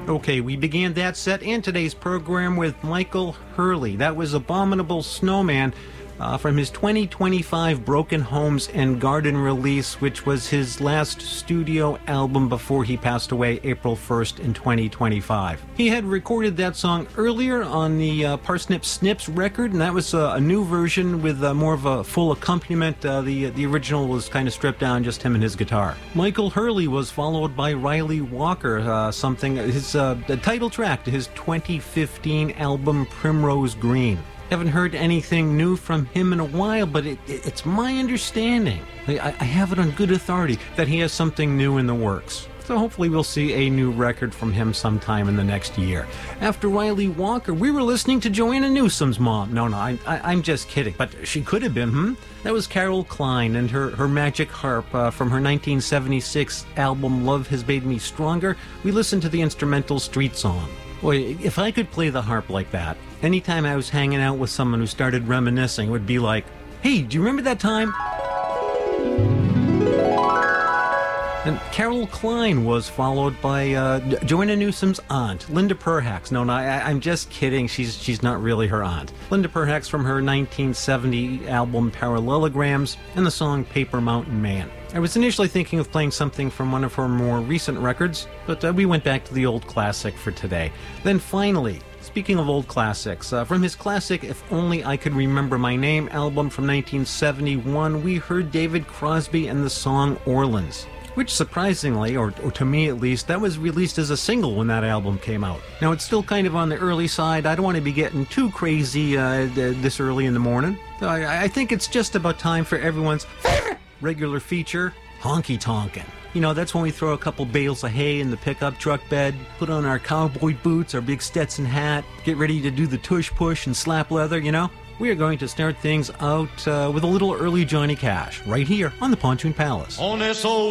Okay, we began that set and today's program with Michael Hurley. That was Abominable Snowman from his 2025 Broken Homes and Garden release, which was his last studio album before he passed away April 1st in 2025. He had recorded that song earlier on the Parsnip Snips record, and that was a new version with more of a full accompaniment. The original was kind of stripped down, just him and his guitar. Michael Hurley was followed by Riley Walker, the title track to his 2015 album Primrose Green. Haven't heard anything new from him in a while, but it's my understanding, I have it on good authority, that he has something new in the works. So hopefully we'll see a new record from him sometime in the next year. After Riley Walker, we were listening to Joanna Newsom's mom. No, I'm just kidding, but she could have been, That was Carol Klein and her Magic Harp from her 1976 album Love Has Made Me Stronger. We listened to the instrumental Street Song. Boy, if I could play the harp like that, anytime I was hanging out with someone who started reminiscing, it would be like, hey, do you remember that time? And Carol Klein was followed by Joanna Newsom's aunt, Linda Perhacs. No, I'm just kidding. She's not really her aunt. Linda Perhacs from her 1970 album Parallelograms and the song Paper Mountain Man. I was initially thinking of playing something from one of her more recent records, but we went back to the old classic for today. Then finally, speaking of old classics, from his classic If Only I Could Remember My Name album from 1971, we heard David Crosby and the song Orleans, which surprisingly, or to me at least, that was released as a single when that album came out. Now, it's still kind of on the early side. I don't want to be getting too crazy this early in the morning. I think it's just about time for everyone's favorite regular feature, honky tonkin'. You know, that's when we throw a couple bales of hay in the pickup truck bed, put on our cowboy boots, our big Stetson hat, get ready to do the tush push and slap leather, We are going to start things out with a little early Johnny Cash, right here on the Pontoon Palace. On this old